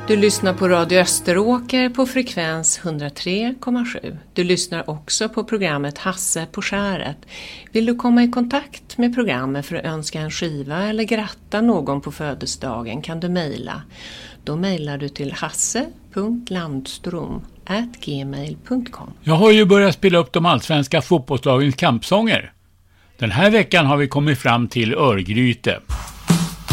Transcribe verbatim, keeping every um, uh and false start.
Du lyssnar på Radio Österåker på frekvens hundratre komma sju. Du lyssnar också på programmet Hasse på skäret. Vill du komma i kontakt med programmet för att önska en skiva eller gratta någon på födelsedagen kan du mejla. Då mejlar du till hasse punkt landstrom at gmail punkt com. Jag har ju börjat spela upp de allsvenska fotbollslagens kampsånger. Den här veckan har vi kommit fram till Örgryte.